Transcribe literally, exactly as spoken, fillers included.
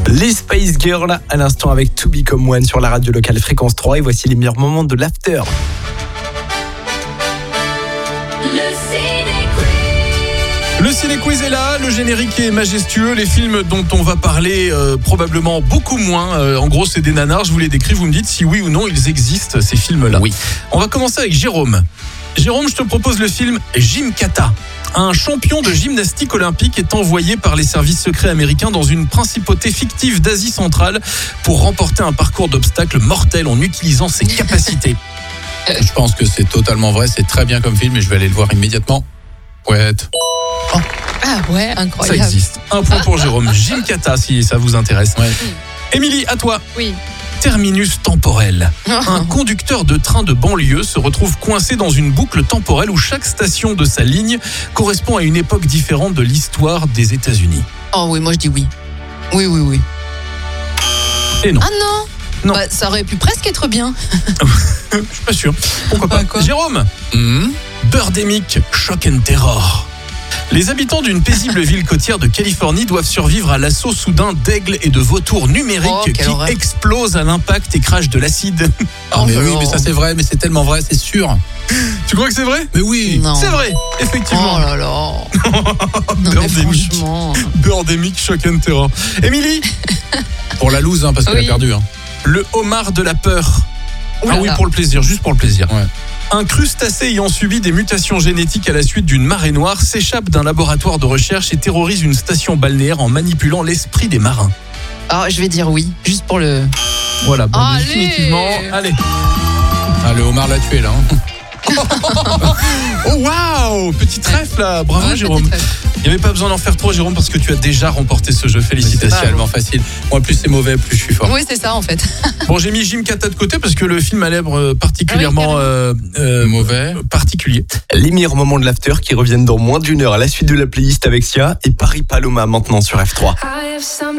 Les Spice Girls à l'instant avec To Become One sur la radio locale Fréquence trois. Et voici les meilleurs moments de l'after. Le Ciné Quiz est là, le générique est majestueux, les films dont on va parler euh, probablement beaucoup moins. Euh, en gros, c'est des nanars, je vous les décris, vous me dites si oui ou non ils existent, ces films-là. Oui. On va commencer avec Jérôme. Jérôme, je te propose le film Gymkata. Un champion de gymnastique olympique est envoyé par les services secrets américains dans une principauté fictive d'Asie centrale pour remporter un parcours d'obstacles mortel en utilisant ses capacités. Je pense que c'est totalement vrai, c'est très bien comme film et je vais aller le voir immédiatement. Ouais. Ah ouais, incroyable. Ça existe. Un point pour Jérôme. Gymkata, si ça vous intéresse. Ouais. Émilie, à toi. Oui. Terminus temporel. Un conducteur de train de banlieue se retrouve coincé dans une boucle temporelle où chaque station de sa ligne correspond à une époque différente de l'histoire des États-Unis. Oh oui, moi je dis oui. Oui, oui, oui. Et non. Ah non Non. Bah, ça aurait pu presque être bien. Je suis pas sûr. Pourquoi pas. Bah, quoi Jérôme. Mmh. Birdemic, Shock and Terror. Les habitants d'une paisible ville côtière de Californie doivent survivre à l'assaut soudain d'aigles et de vautours numériques Oh, quelle qui horreur. explosent à l'impact et crachent de l'acide. Ah mais Oh, oui, non. mais ça c'est vrai, mais c'est tellement vrai, c'est sûr. Tu crois que c'est vrai? Mais oui. Non. C'est vrai, effectivement. Oh là là. Non mais Birdemic. franchement. Birdemic, Shock and Terror. Émilie, Pour la loose, hein, parce qu'elle Oui. a perdu. Hein. le homard de la peur. Ouh Ah là oui, là. pour le plaisir, juste pour le plaisir. Ouais. Un crustacé ayant subi des mutations génétiques à la suite d'une marée noire s'échappe d'un laboratoire de recherche et terrorise une station balnéaire en manipulant l'esprit des marins. Ah, je vais dire oui, juste pour le. Voilà, bon, Allez. définitivement. Allez. Ah, le homard l'a tué là. Hein. Oh waouh, petit trèfle là, bravo Ouais, Jérôme. peut-être. Il n'y avait pas besoin d'en faire trop Jérôme parce que tu as déjà remporté ce jeu, C'est félicitations. tellement facile. Moi, plus c'est mauvais, plus je suis fort. Oui, c'est ça en fait. Bon, j'ai mis Gymkata de côté parce que le film a l'air euh, particulièrement Ah oui, euh, euh, Mauvais. particulier. Les meilleurs moments de l'after qui reviennent dans moins d'une heure à la suite de la playlist avec Sia et Paris Paloma maintenant sur F trois. I have some